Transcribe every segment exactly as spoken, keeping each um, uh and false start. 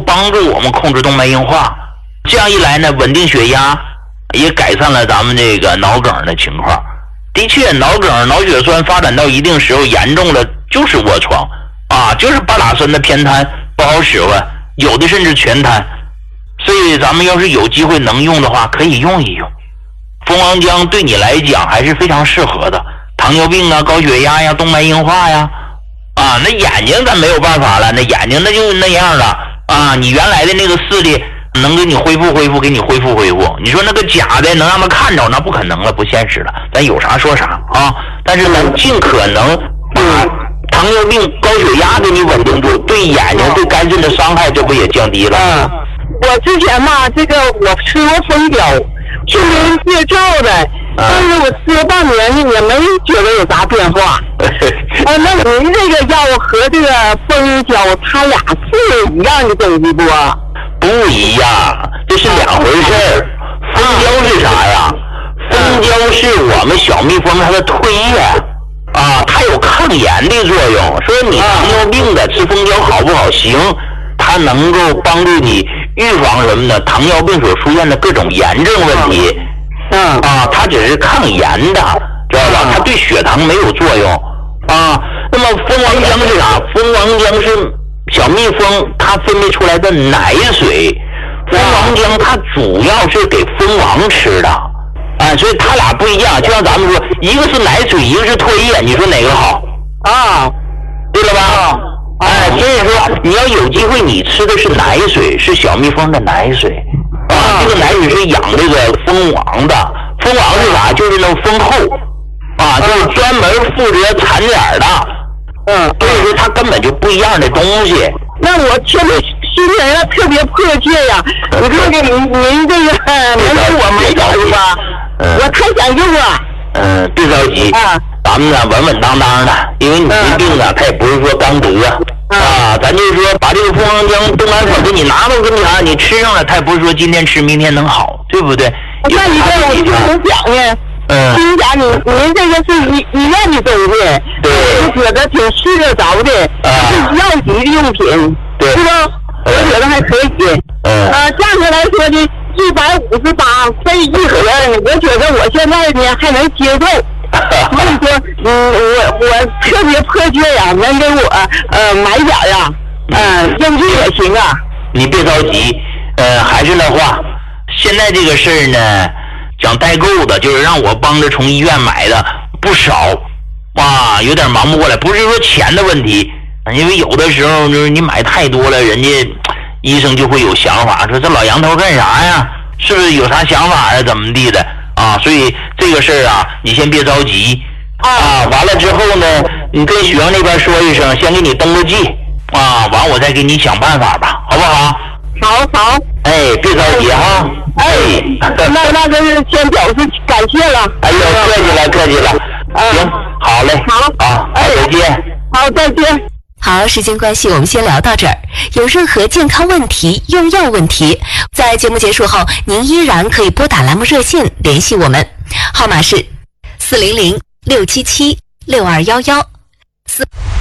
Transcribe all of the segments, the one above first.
帮助我们控制动脉硬化，这样一来呢，稳定血压，也改善了咱们这个脑梗的情况。的确，脑梗、脑血栓发展到一定时候严重了，就是卧床啊，就是半拉身的偏瘫，不好使唤，有的甚至全瘫。所以咱们要是有机会能用的话，可以用一用。蜂王浆对你来讲还是非常适合的。糖尿病啊、高血压呀、动脉硬化呀，啊，那眼睛咱没有办法了，那眼睛那就那样了啊。你原来的那个视力能给你恢复恢复，给你恢复恢复。你说那个假的能让他看着，那不可能了，不现实了。咱有啥说啥啊。但是咱尽可能把糖尿病、高血压给你稳定住，对眼睛、对肝肾的伤害，这不也降低了？ 嗯，我之前嘛，这个我吃过蜂胶，去年介绍的。但是我吃了半年也没觉得有啥变化。啊，那您这个药和这个蜂胶，它俩是一样的东西不？ 不一样，这是两回事儿。蜂胶是啥呀？蜂胶是我们小蜜蜂它的唾液啊，它有抗炎的作用。说你糖尿病的吃蜂胶好不好？行，它能够帮助你预防什么呢？糖尿病所出现的各种炎症问题。 嗯啊，它只是抗炎的，知道吧？它对血糖没有作用啊。那么蜂王浆是啥？蜂王浆是小蜜蜂它分泌出来的奶水，蜂王浆它主要是给蜂王吃的，啊，所以它俩不一样。就像咱们说，一个是奶水，一个是唾液，你说哪个好？ 啊， 对了吧？哎，所以说你要有机会，你吃的是奶水，是小蜜蜂的奶水。啊，这个奶水是养这个蜂王的，蜂王是啥？就是那蜂后，啊，就是专门负责产点的。 嗯， 所以说它根本就不一样的东西。 那我现在心里呀特别迫切呀！你看看您您这个能给我买点吧？ 嗯， 我太想用了。 嗯，别着急， 啊， 咱们呢稳稳当当的，因为你这病啊，它也不是说刚得。啊，咱就是说把这个蜂王浆、冻干粉给你拿到跟前，你吃上了，它也不是说今天吃明天能好，对不对？ 那你跟我就很讲呢， 嗯， 心想你您这个是医医院的东西， 对， 我觉得挺适合着的， 啊， 是药级的用品， 对， 是吧？我觉得还可以， 嗯， 啊，价格来说呢，一百五十八这一盒，我觉得我现在呢还能接受。所以说，嗯，我我特别迫切呀，能给我呃买点呀，嗯，用去也行啊。 你别着急，呃，还是那话，现在这个事儿呢，讲代购的，就是让我帮着从医院买的不少，哇，有点忙不过来。不是说钱的问题，因为有的时候就是你买太多了，人家医生就会有想法，说这老杨头干啥呀？是不是有啥想法啊？怎么地的？啊，所以这个事儿啊，你先别着急啊。完了之后呢，你跟许阳那边说一声，先给你登个记啊。完我再给你想办法吧，好不好？ 好好。 哎，别着急哈。 哎，那那个先表示感谢了。 哎呦，客气了，客气了。行，好嘞。 好啊，再见。 好，再见。 好，时间关系，我们先聊到这儿。有任何健康问题、用药问题，在节目结束后，您依然可以拨打栏目热线联系我们，号码是四零零六七七六二幺幺四。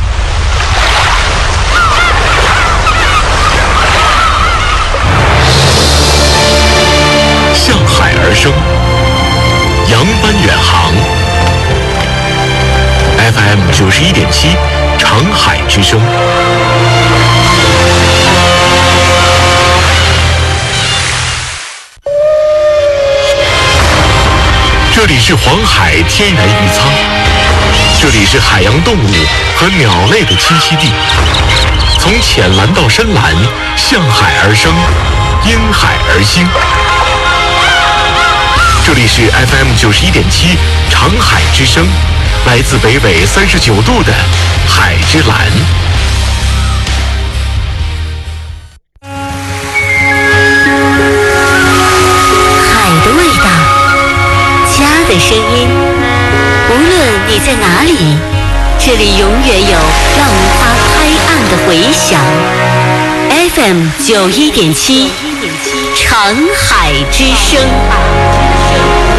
向海而生，扬帆远航。F M 九十一点七，长海之声。这里是黄海天然渔舱，这里是海洋动物和鸟类的栖息地。从浅蓝到深蓝，向海而生，因海而兴。这里是 F M 九十一点七，长海之声，来自北纬三十九度的海之蓝。 海的味道，家的声音，无论你在哪里，这里永远有浪花拍岸的回响。F M 九一点七，长海之声。